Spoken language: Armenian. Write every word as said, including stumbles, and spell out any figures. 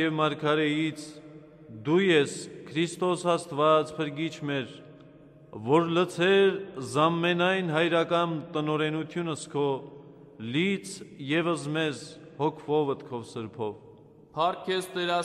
Եվ մարգարեից դու ես Քրիստոս Աստված փրկիչ մեր, որ լցեր զամենայն հայրական տնօրենությունս քո, լից ևս մեզ հոգվովդ քո սրբով։ Փառք քեզ Տեր